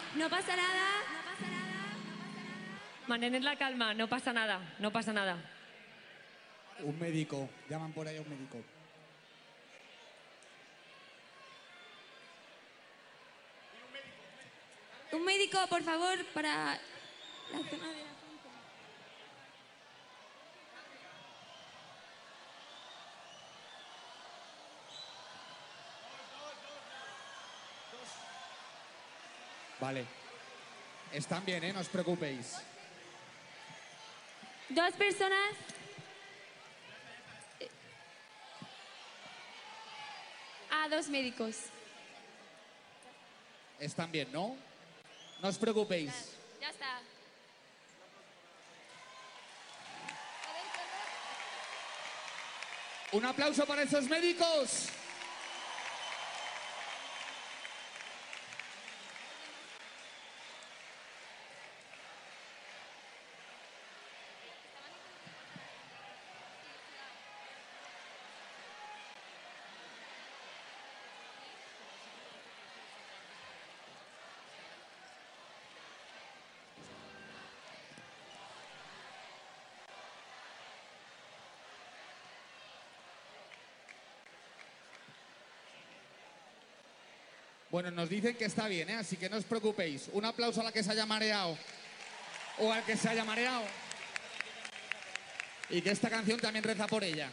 No pasa nada. Mantened la calma, no pasa nada, no pasa nada. Un médico. Llaman por ahí a un médico. Un médico, por favor, para la zona de la frente. Vale. Están bien, ¿eh? No os preocupéis. 2 personas. A 2 médicos. Están bien, ¿no? No os preocupéis. Ya está. Un aplauso para esos médicos. Bueno, nos dicen que está bien, ¿eh? Así que no os preocupéis. Un aplauso a la que se haya mareado. O al que se haya mareado. Y que esta canción también reza por ella.